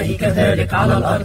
السماء كذلك على الأرض.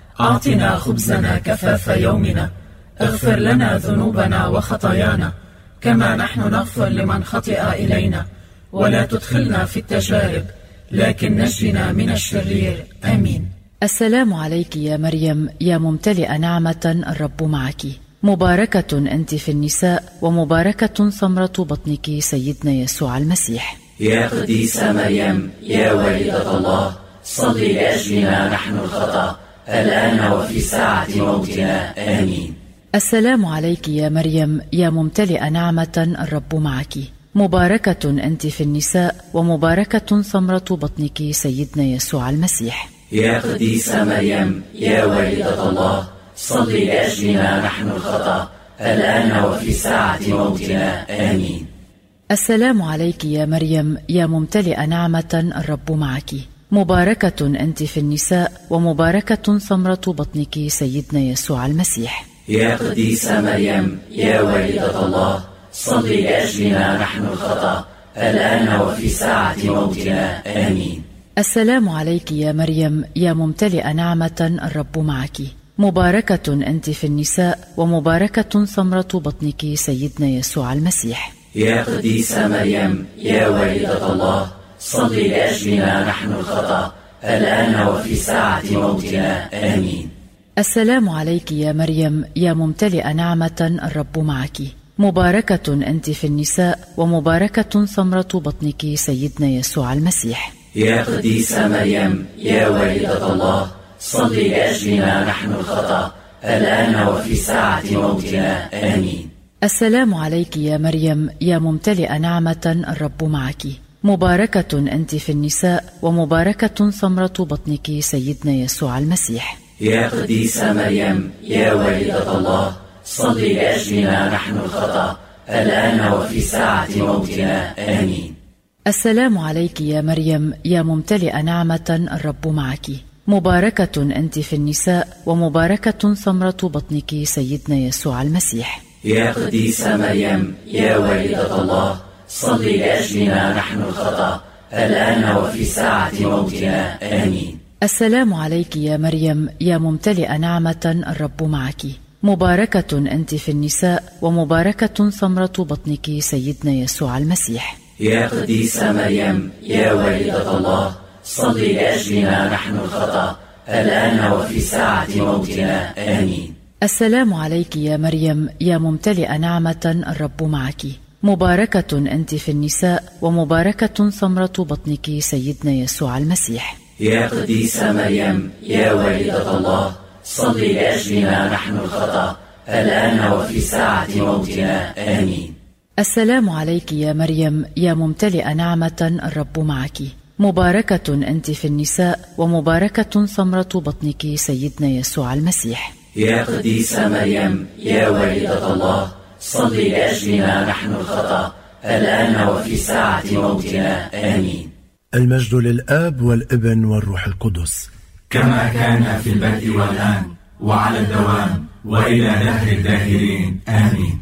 أعطنا خبزنا كفاف يومنا. اغفر لنا ذنوبنا وخطايانا كما نحن نغفر لمن خطئ إلينا، ولا تدخلنا في التجارب لكن نجنا من الشرير. آمين. السلام عليك يا مريم يا ممتلئة نعمة، الرب معك، مباركة أنت في النساء ومباركة ثمرة بطنك سيدنا يسوع المسيح. يا قديسة مريم يا والدة الله، صلي لأجلنا نحن الخطأ الآن وفي ساعة موتنا. آمين. السلام عليك يا مريم يا ممتلئة نعمة، الرب معك، مباركة أنت في النساء ومباركة ثمرة بطنك سيدنا يسوع المسيح. يا قديسة مريم يا والدة الله، صلي لأجلنا نحن الخطأ الآن وفي ساعة موتنا. آمين. السلام عليك يا مريم يا ممتلئة نعمة، الرب معك، مباركة أنت في النساء ومباركة ثمرة بطنك سيدنا يسوع المسيح. يا قديسة مريم يا والدة الله، صلي لأجلنا نحن الخطأ الآن وفي ساعة موتنا. آمين. السلام عليك يا مريم يا ممتلئة نعمة، الرب معك، مباركة أنت في النساء ومباركة ثمرة بطنك سيدنا يسوع المسيح. يا قديسة مريم يا والدة الله، صلي لأجلنا نحن الخطأ الآن وفي ساعة موتنا. آمين. السلام عليك يا مريم يا ممتلئة نعمة، الرب معك، مباركة أنت في النساء ومباركة ثمرة بطنك سيدنا يسوع المسيح. يا قديسة مريم يا والدة الله، صلي لأجلنا نحن الخطأ الآن وفي ساعة موتنا. آمين. السلام عليك يا مريم يا ممتلئة نعمة، الرب معك، مباركة أنت في النساء ومباركة ثمرة بطنك سيدنا يسوع المسيح. يا قديسة مريم يا والدة الله، صلي لأجلنا نحن الخطأ الآن وفي ساعة موتنا. آمين. السلام عليك يا مريم يا ممتلئة نعمة، الرب معك، مباركة أنت في النساء ومباركة ثمرة بطنك سيدنا يسوع المسيح. يا قديسة مريم يا والدة الله، صلي لأجلنا نحن الخطأ الآن وفي ساعة موتنا. آمين. السلام عليك يا مريم يا ممتلئة نعمة، الرب معك، مباركة أنت في النساء ومباركة ثمرة بطنك سيدنا يسوع المسيح. يا قديسة مريم يا والدة الله، صلي لأجلنا نحن الخطأ الآن وفي ساعة موتنا. آمين. السلام عليك يا مريم يا ممتلئة نعمة، الرب معك، مباركة أنت في النساء ومباركة ثمرة بطنك سيدنا يسوع المسيح. يا قديسة مريم يا والدة الله، صلي لأجلنا نحن الخطأ الآن وفي ساعة موتنا. آمين. السلام عليك يا مريم يا ممتلئة نعمة، الرب معك، مباركة أنت في النساء ومباركة ثمرة بطنك سيدنا يسوع المسيح. يا قديسة مريم يا والدة الله، صلي لأجلنا نحن الخطأ الآن وفي ساعة موتنا. آمين. المجد للآب والابن والروح القدس، كما كان في البدء والآن وعلى الدوام وإلى دهر الداهرين. آمين.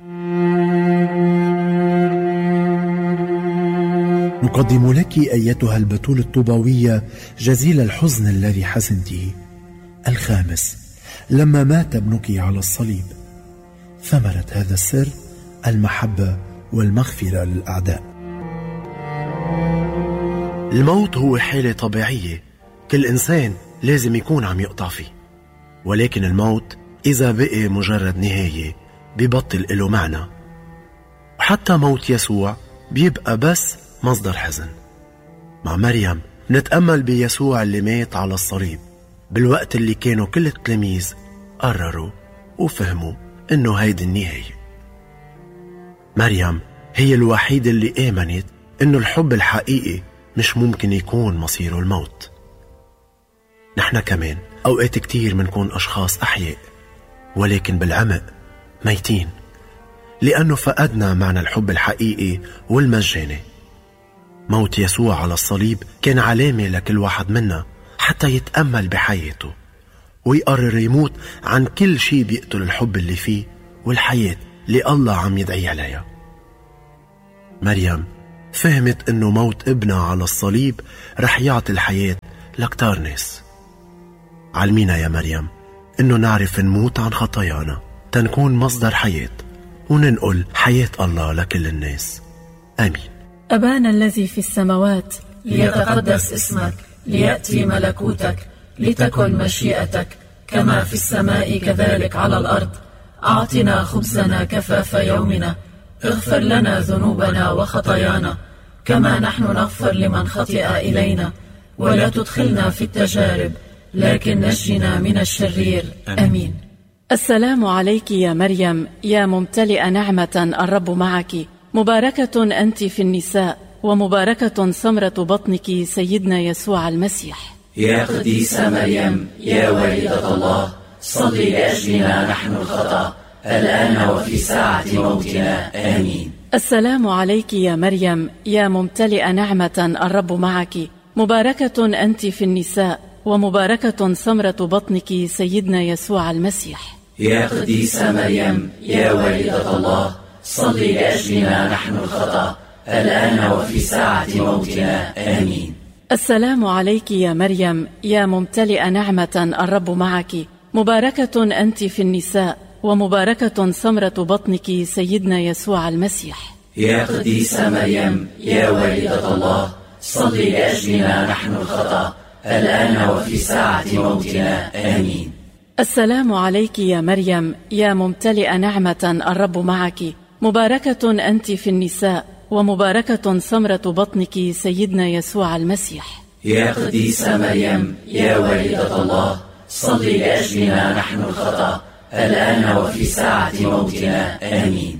نقدم لك أيتها البتول الطوباوية جزيل الحزن الذي حزنته. الخامس، لما مات ابنك على الصليب. ثمرة هذا السر المحبة والمغفرة للأعداء. الموت هو حالة طبيعية كل إنسان لازم يكون عم يقطع فيه، ولكن الموت إذا بقي مجرد نهاية بيبطل له معنى، وحتى موت يسوع بيبقى بس مصدر حزن. مع مريم نتأمل بيسوع اللي مات على الصليب بالوقت اللي كانوا كل التلاميذ قرروا وفهموا إنه هيدي النهاية. مريم هي الوحيدة اللي آمنت إنه الحب الحقيقي مش ممكن يكون مصيره الموت. نحن كمان أوقات كتير منكون أشخاص أحياء ولكن بالعمق ميتين، لأنه فقدنا معنى الحب الحقيقي والمجاني. موت يسوع على الصليب كان علامة لكل واحد منا حتى يتأمل بحياته ويقرر يموت عن كل شيء بيقتل الحب اللي فيه والحياة اللي الله عم يدعي عليها. مريم فهمت انه موت ابنها على الصليب رح يعطي الحياة لكتار ناس، علمينا يا مريم إنه نعرف نموت عن خطايانا تنكون مصدر حياة وننقل حياة الله لكل الناس. آمين. أبانا الذي في السماوات، ليتقدس اسمك، ليأتي ملكوتك، لتكن مشيئتك كما في السماء كذلك على الأرض. أعطنا خبزنا كفاف يومنا، اغفر لنا ذنوبنا وخطايانا كما نحن نغفر لمن خطئ إلينا، ولا تدخلنا في التجارب لكن نجنا من الشرير. آمين. السلام عليك يا مريم يا ممتلئة نعمة، الرب معك، مباركة أنت في النساء، ومباركة ثمرة بطنك سيدنا يسوع المسيح. يا قديسة مريم يا والدة الله، صلي لأجلنا نحن الخطأ الآن وفي ساعة موتنا. آمين. السلام عليك يا مريم يا ممتلئة نعمة، الرب معك، مباركة أنت في النساء، ومباركة ثمرة بطنك سيدنا يسوع المسيح. يا قديسة مريم يا والدة الله، صلي لأجلنا نحن الخطأ الآن وفي ساعة موتنا. آمين. السلام عليك يا مريم يا ممتلئة نعمة، الرب معك، مباركة أنت في النساء، ومباركة ثمرة بطنك سيدنا يسوع المسيح. يا قديسة مريم يا والدة الله، صلي لأجلنا نحن الخطأ الآن وفي ساعة موتنا. آمين. السلام عليك يا مريم يا ممتلئة نعمة، الرب معك، مباركة أنت في النساء، ومباركة ثمرة بطنك سيدنا يسوع المسيح. يا قديسة مريم يا والدة الله، صلي لأجلنا نحن الخطأ الآن وفي ساعة موتنا. آمين.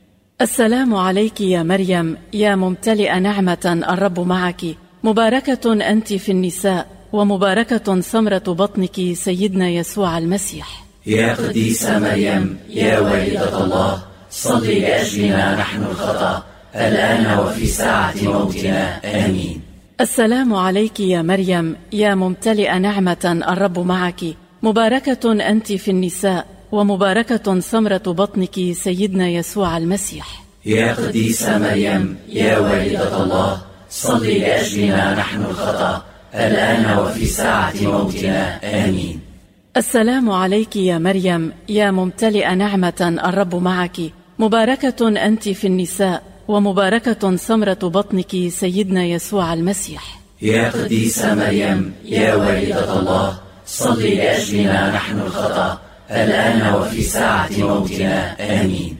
السلام عليك يا مريم يا ممتلئة نعمة، الرب معك، مباركة أنت في النساء، ومباركة ثمرة بطنك سيدنا يسوع المسيح. يا قديسة مريم يا والدة الله، صلي لأجلنا نحن الخطأ الآن وفي ساعة موتنا. آمين. السلام عليك يا مريم يا ممتلئة نعمة، الرب معك، مباركة أنت في النساء، ومباركة ثمرة بطنك سيدنا يسوع المسيح. يا قديسة مريم يا والدة الله، صلي لأجلنا نحن الخطأ الآن وفي ساعة موتنا. آمين. السلام عليك يا مريم يا ممتلئة نعمة، الرب معك، مباركة أنت في النساء، ومباركة ثمرة بطنك سيدنا يسوع المسيح. يا قديسة مريم يا والدة الله، صلي لأجلنا نحن الخطأ الآن وفي ساعة موتنا. آمين.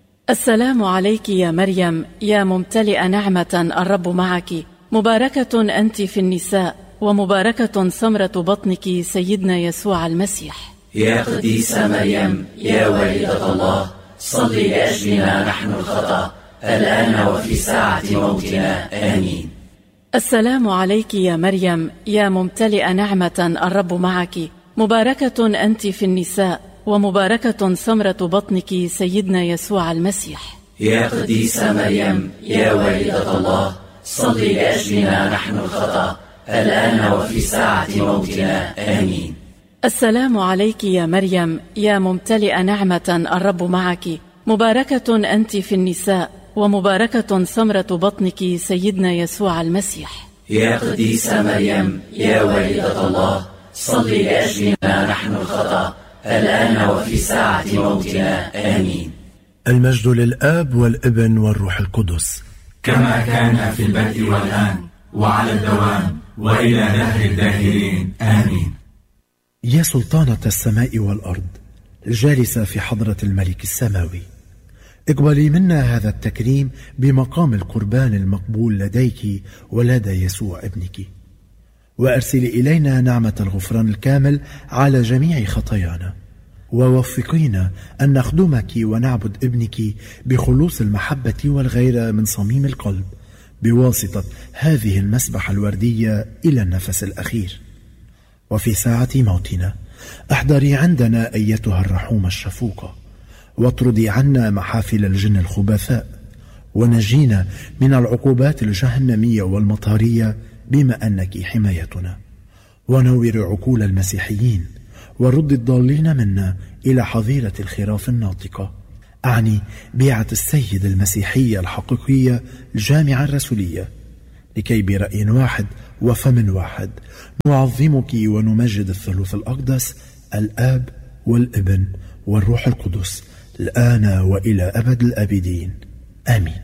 السلام عليك يا مريم يا ممتلئة نعمة، الرب معك، مباركة أنت في النساء، ومباركة ثمرة بطنك سيدنا يسوع المسيح. يا قديسة مريم يا والدة الله، صلي لأجلنا نحن الخطأ الآن وفي ساعة موتنا. آمين. السلام عليك يا مريم يا ممتلئة نعمة، الرب معك، مباركة أنت في النساء، ومباركة ثمرة بطنك سيدنا يسوع المسيح. يا قديسة مريم يا والدة الله، صلي لأجلنا نحن الخطأ الآن وفي ساعة موتنا. آمين. السلام عليك يا مريم يا ممتلئة نعمة، الرب معك، مباركة أنت في النساء، ومباركة ثمرة بطنك سيدنا يسوع المسيح. يا قديسة مريم يا والدة الله، صلي لأجلنا نحن الخطأ الآن وفي ساعة موتنا. آمين. المجد للآب والابن والروح القدس، كما كان في البدء والآن وعلى الدوام وإلى دهر الداهرين. آمين. يا سلطانة السماء والأرض الجالسة في حضرة الملك السماوي، اقبلي منا هذا التكريم بمقام القربان المقبول لديك ولدى يسوع ابنك، وأرسلي إلينا نعمة الغفران الكامل على جميع خطايانا، ووفقينا أن نخدمك ونعبد ابنك بخلوص المحبة والغيرة من صميم القلب بواسطة هذه المسبحة الوردية إلى النفس الأخير. وفي ساعة موتنا احضري عندنا أيتها الرحومة الشفوقة، واطردي عنا محافل الجن الخبثاء، ونجينا من العقوبات الجهنمية والمطارية بما أنك حمايتنا، ونور عقول المسيحيين، ورد الضالين منا إلى حظيرة الخراف الناطقة، أعني بيعة السيد المسيحية الحقيقية الجامعة الرسولية، لكي برأي واحد وفم واحد نعظمك ونمجد الثالوث الأقدس، الآب والابن والروح القدس، الآن وإلى أبد الآبدين، آمين.